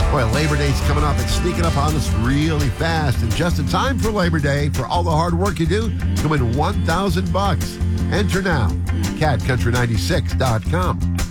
Boy, Labor Day's coming up. It's sneaking up on us really fast. And just in time for Labor Day, for all the hard work you do, to win $1,000. Enter now. CatCountry96.com.